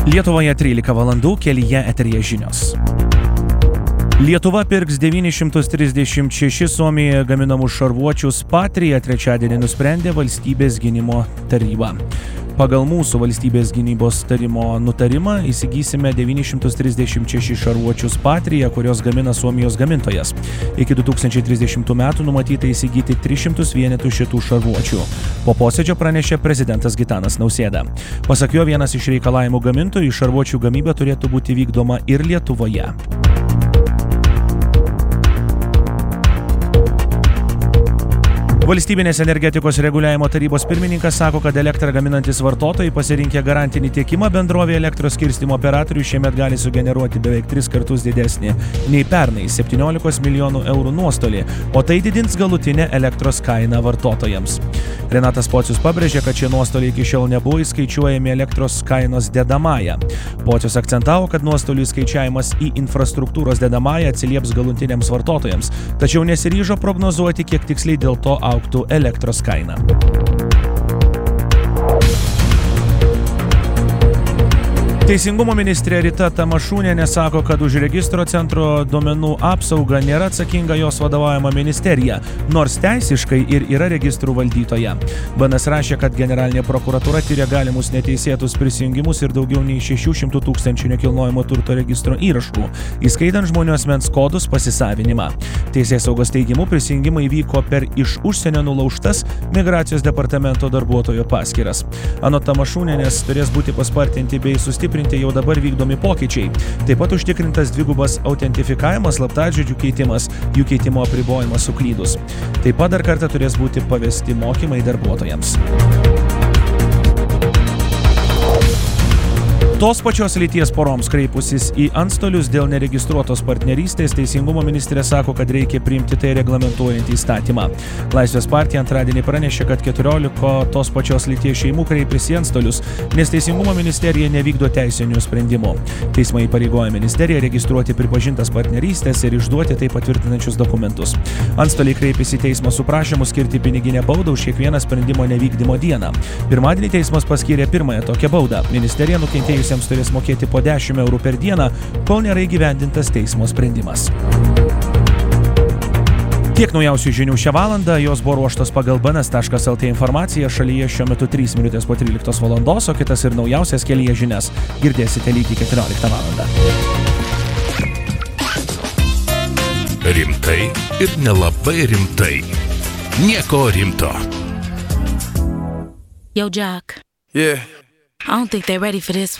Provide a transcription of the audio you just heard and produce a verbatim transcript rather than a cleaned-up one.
Lietuvoje trylika valandų, kelyje eteryje žinios. Lietuva pirks devynis šimtus trisdešimt šešis Suomijoje gaminamų šarvuočius Patria, trečiadienį nusprendė Valstybės gynimo taryba. Pagal mūsų valstybės gynybos tarimo nutarimą įsigysime devynis šimtus trisdešimt šešis šarvuočius Patria, kurios gamina Suomijos gamintojas. Iki du tūkstančiai trisdešimtų metų numatyta įsigyti tris šimtus vienetų šitų šarvuočių. Po posėdžio pranešė prezidentas Gitanas Nausėda. Pasak jo, vienas iš reikalavimų gamintojų šarvuočių gamyba turėtų būti vykdoma ir Lietuvoje. Valstybinės energetikos reguliavimo tarybos pirmininkas sako, kad elektrą gaminantis vartotojai pasirinkę garantinį tiekimą bendrovė elektros skirstymo operatorių šiemet gali sugeneruoti beveik tris kartus didesnį nei pernai septyniolikos milijonų eurų nuostolį, o tai didins galutinę elektros kainą vartotojams. Renatas Pocius pabrėžė, kad šie nuostoliai iki šiol nebuvo įskaičiuojami elektros kainos dedamąją. Pocius akcentavo, kad nuostolių įskaičiavimas į infrastruktūros dedamąją atsilieps galutiniams vartotojams, tačiau nesiryžo prognozuoti, kiek tiksliai dėl to augtų elektros kaina. Teisingumo ministrė Rita Tamašūnienė sako, kad už registro centro duomenų apsaugą nėra atsakinga jos vadovaujama ministerija, nors teisiškai ir yra registrų valdytoja. B N S rašė, kad generalinė prokuratūra tyria galimus neteisėtus prisijungimus ir daugiau nei šešių šimtų tūkstančių nekilnojamo turto registro įrašų, įskaitant žmonių asmens kodus pasisavinimą. Teisėsaugos teigimu prisijungimai vyko per iš užsienio nulaužtas Migracijos departamento darbuotojo paskyras. Anot Tamašūnienės turės būti paspartinti bei sustiprinti jau dabar vykdomi pokyčiai. Taip pat užtikrintas dvigubas autentifikavimas, slaptažodžių keitimas, jų keitimo apribojimas suklydus. Taip pat dar kartą turės būti pavesti mokymai darbuotojams. Tos pačios lyties poroms kreipusis į antstolius dėl neregistruotos partnerystės, Teisingumo ministrė sako, kad reikia priimti tai reglamentuojantį įstatymą. Laisvės partija antradienį pranešė, kad keturiolika tos pačios lyties šeimų kreipėsi į antstolius, nes Teisingumo ministerija nevykdo teisinių sprendimų. Teismai įpareigoja ministeriją registruoti pripažintas partnerystės ir išduoti tai patvirtinančius dokumentus. Antstoliai kreipėsi į teismą su prašymu skirti piniginę baudą už kiekvieną sprendimo nevykdymo dieną. Pirmadienį teismas paskyrė pirmąją tokią baudą. Ministerija nukentėjus turės mokėti po dešimt eurų per dieną, kol nėra įgyvendintas teismo sprendimas. Tiek naujausių žinių šią valandą, jos buvo ruoštos pagal B N S taškas L T informaciją. Šalyje šiuo metu trys minutės po tryliktos valandos, o kitas ir naujausias kelyje žinias girdėsite lygiai keturioliktą valandą. Rimtai ir nelabai rimtai. Nieko rimto. Yo, Jock. Yeah. I don't think they're ready for this.